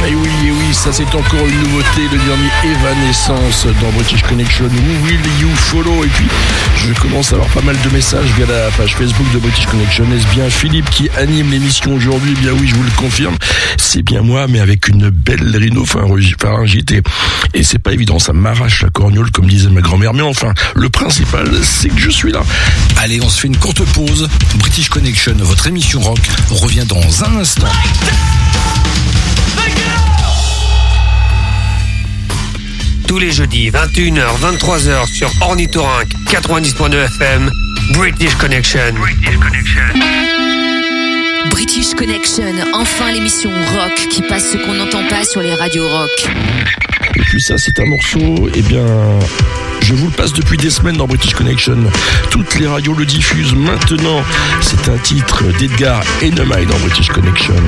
Et oui, ça c'est encore une nouveauté, le dernier Evanescence dans British Connection. Who will you follow? Et puis, je commence à avoir pas mal de messages via la page Facebook de British Connection. Est-ce bien Philippe qui anime l'émission aujourd'hui? Eh bien oui, je vous le confirme, c'est bien moi, mais avec une belle rhinopharyngite. Et c'est pas évident, ça m'arrache la corneole, comme disait ma grand-mère. Mais enfin, le principal, c'est que je suis là. Allez, on se fait une courte pause. British Connection, votre émission rock, revient dans un instant. Tous les jeudis, 21h, 23h sur Ornithorynque 90.2 FM, British Connection. British Connection, enfin l'émission rock qui passe ce qu'on n'entend pas sur les radios rock. Et puis ça, c'est un morceau, eh bien, je vous le passe depuis des semaines dans British Connection. Toutes les radios le diffusent maintenant. C'est un titre d'Edgar Ennemai dans British Connection.